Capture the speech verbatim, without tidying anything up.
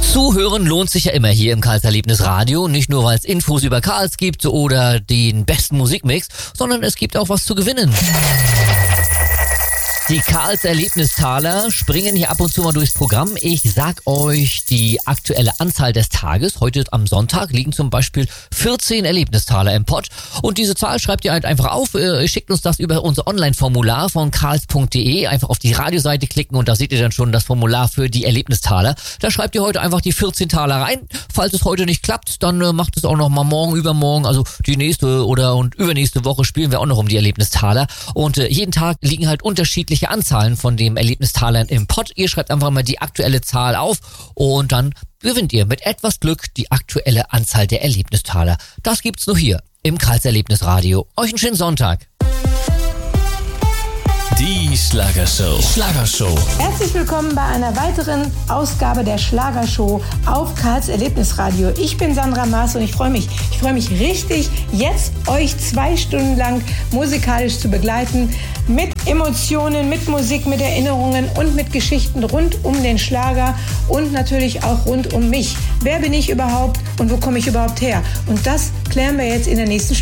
Zuhören lohnt sich ja immer hier im Karls Erlebnisradio. Nicht nur, weil es Infos über Karls gibt oder den besten Musikmix, sondern es gibt auch was zu gewinnen. Die Karls Erlebnistaler springen hier ab und zu mal durchs Programm. Ich sag euch die aktuelle Anzahl des Tages. Heute am Sonntag liegen zum Beispiel vierzehn Erlebnistaler im Pott. Und diese Zahl schreibt ihr halt einfach auf. Ihr schickt uns das über unser Online-Formular von karls punkt de. Einfach auf die Radioseite klicken und da seht ihr dann schon das Formular für die Erlebnistaler. Da schreibt ihr heute einfach die vierzehn Taler rein. Falls es heute nicht klappt, dann äh, macht es auch noch mal morgen, übermorgen. Also die nächste oder und übernächste Woche spielen wir auch noch um die Erlebnistaler. Und äh, jeden Tag liegen halt unterschiedliche Anzahlen von dem Erlebnistalern im Pott. Ihr schreibt einfach mal die aktuelle Zahl auf und dann gewinnt ihr mit etwas Glück die aktuelle Anzahl der Erlebnistaler. Das gibt's nur hier im Karls Erlebnisradio. Euch einen schönen Sonntag. Die Schlagershow. Schlagershow. Herzlich willkommen bei einer weiteren Ausgabe der Schlagershow auf Karls Erlebnisradio. Ich bin Sandra Maas und ich freue mich, ich freue mich richtig, jetzt euch zwei Stunden lang musikalisch zu begleiten. Mit Emotionen, mit Musik, mit Erinnerungen und mit Geschichten rund um den Schlager und natürlich auch rund um mich. Wer bin ich überhaupt und wo komme ich überhaupt her? Und das klären wir jetzt in der nächsten Stunde.